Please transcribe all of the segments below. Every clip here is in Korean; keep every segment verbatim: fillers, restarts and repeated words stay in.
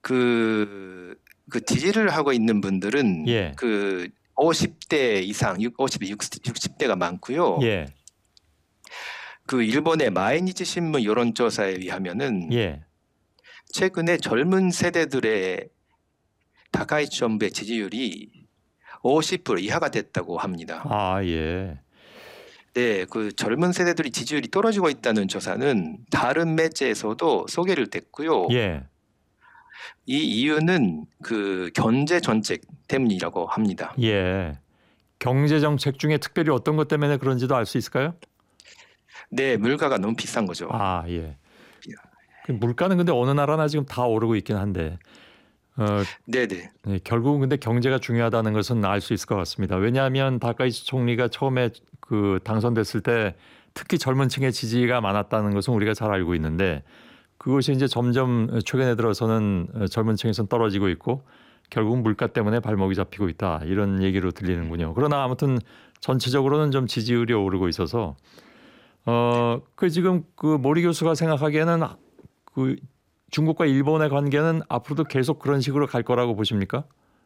그, 그 지지를 하고 있는 분들은 예. 그 오십 대 이상, 육- 오십 대, 육십 대가 많고요. 예. 그 일본의 마이니치 신문 여론조사에 의하면은 예. 최근에 젊은 세대들의 다카이치 정부의 지지율이 오십 퍼센트 이하가 됐다고 합니다. 아, 예. 네, 그 젊은 세대들이 지지율이 떨어지고 있다는 조사는 다른 매체에서도 소개를 됐고요. 예. 이 이유는 그 경제 정책 때문이라고 합니다. 예. 경제 정책 중에 특별히 어떤 것 때문에 그런지도 알 수 있을까요? 네, 물가가 너무 비싼 거죠. 아, 예. 그 물가는 근데 어느 나라나 지금 다 오르고 있긴 한데 어, 네네. 네, 결국은 근데 경제가 중요하다는 것은 알 수 있을 것 같습니다. 왜냐하면 다카이치 총리가 처음에 그 당선됐을 때 특히 젊은 층의 지지가 많았다는 것은 우리가 잘 알고 있는데 그것이 이제 점점 최근에 들어서는 젊은 층에서는 떨어지고 있고 결국은 물가 때문에 발목이 잡히고 있다 이런 얘기로 들리는군요. 그러나 아무튼 전체적으로는 좀 지지율이 오르고 있어서 어, 그 지금 그 모리 교수가 생각하기에는 그 중국과 일본의 관계는 앞으로도 계속 그런 식으로 갈 거라고 보십니까?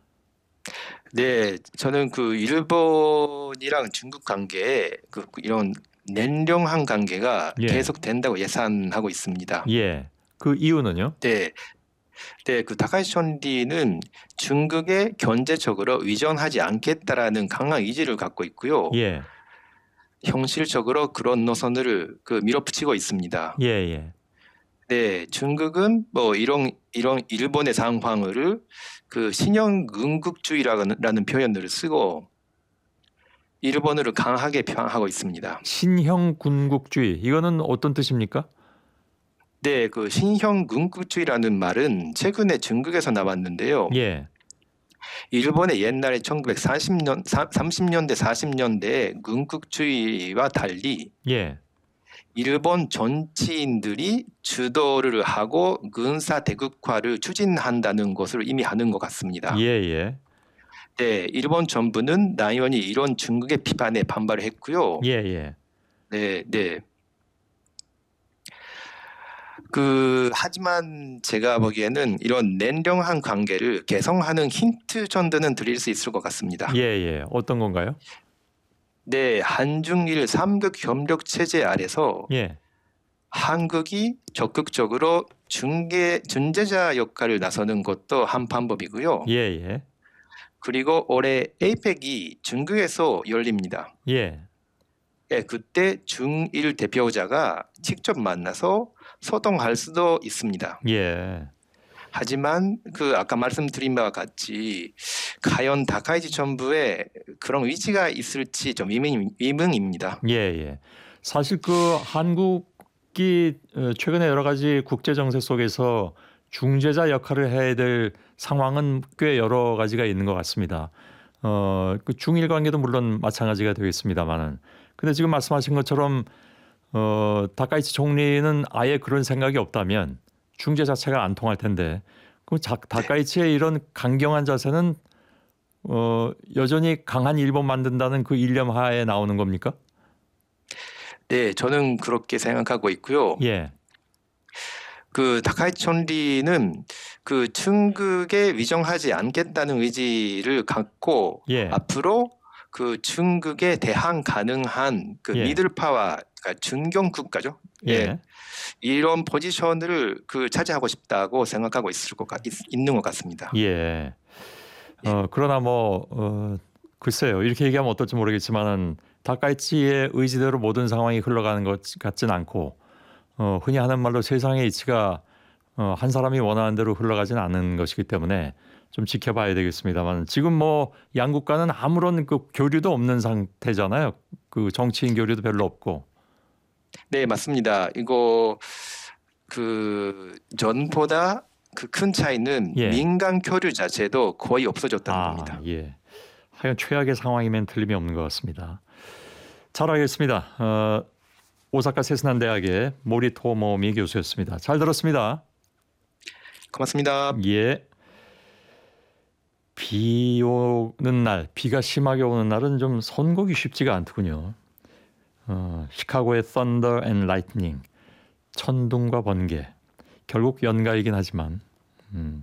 네, 저는 그 일본이랑 중국 관계에 그 이런 냉정한 관계가 예. 계속 된다고 예상하고 있습니다. 예. 그 이유는요? 네, 네, 그 다카이치 총리는 중국에 경제적으로 의존하지 않겠다라는 강한 의지를 갖고 있고요. 예. 현실적으로 그런 노선을 그 밀어붙이고 있습니다. 예, 예. 네, 중국은 뭐 이런 이런 일본의 상황을 그 신형 군국주의라는 표현을 쓰고 일본어를 강하게 표현하고 있습니다. 신형 군국주의. 이거는 어떤 뜻입니까? 네, 그 신형 군국주의라는 말은 최근에 중국에서 나왔는데요. 예. 일본의 옛날에 천구백사십 년, 삼십 년대, 사십 년대의 군국주의와 달리 예. 일본 정치인들이 주도를 하고 군사 대국화를 추진한다는 것을 의미하는 것 같습니다. 예, 예. 네, 일본 정부는 당연히 이런 중국의 비판에 반발을 했고요. 예, 예. 네, 네. 그 하지만 제가 보기에는 이런 냉정한 관계를 개성하는 힌트 정도는 드릴 수 있을 것 같습니다. 예, 예. 어떤 건가요? 네, 한중일 삼국 협력 체제 아래서 예. 한국이 한국이 적극적으로 중개 중재자 역할을 나서는 것도 한 방법이고요. 예, 예. 그리고 올해 에이펙이 중국에서 열립니다. 예. 예, 그때 중일 대표자가 직접 만나서 소통할 수도 있습니다. 예. 하지만 그 아까 말씀드린 바와 같이 과연 다카이치 정부에 그런 의지가 있을지 좀 의문, 의문입니다. 예, 예. 사실 그 한국이 어, 최근에 여러 가지 국제 정세 속에서 중재자 역할을 해야 될 상황은 꽤 여러 가지가 있는 것 같습니다. 어, 그 중일 관계도 물론 마찬가지가 되겠습니다만은. 근데 지금 말씀하신 것처럼 어, 다카이치 총리는 아예 그런 생각이 없다면 중재 자체가 안 통할 텐데 그럼 자, 다카이치의 이런 강경한 자세는 어, 여전히 강한 일본 만든다는 그 일념 하에 나오는 겁니까? 네, 저는 그렇게 생각하고 있고요. 예. 그 다카이치 총리는 그 중국에 위정하지 않겠다는 의지를 갖고 예. 앞으로 그 중국에 대항 가능한 그 예. 미들파와 그러니까 중견 국가죠. 예. 예. 이런 포지션을 그 차지하고 싶다고 생각하고 있을 것 같, 있, 있는 것 같습니다. 예. 어, 그러나 뭐 어, 글쎄요. 이렇게 얘기하면 어떨지 모르겠지만은 다카이치의 의지대로 모든 상황이 흘러가는 것 같진 않고 어, 흔히 하는 말로 세상의 이치가 어, 한 사람이 원하는 대로 흘러가진 않는 것이기 때문에 좀 지켜봐야 되겠습니다만 지금 뭐 양국과는 아무런 그 교류도 없는 상태잖아요. 그 정치인 교류도 별로 없고. 네, 맞습니다. 이거 그 전보다 그 큰 차이는 예. 민간 교류 자체도 거의 없어졌다는 아, 겁니다. 예. 하여간 최악의 상황이면 틀림이 없는 것 같습니다. 잘 알겠습니다. 어, 오사카 세스난대학의 모리토모미 교수였습니다. 잘 들었습니다. 고맙습니다. 예. 비 오는 날, 비가 심하게 오는 날은 좀 선곡이 쉽지가 않더군요. 어, 시카고의 Thunder and Lightning, 천둥과 번개. 결국 연가이긴 하지만 음,